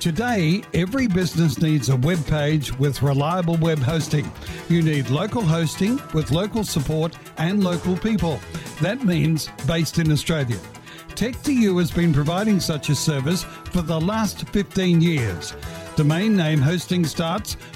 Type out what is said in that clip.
Today, every business needs a web page with reliable web hosting. You need local hosting with local support and local people. That means based in Australia. Tech2U has been providing such a service for the last 15 years. Domain name hosting starts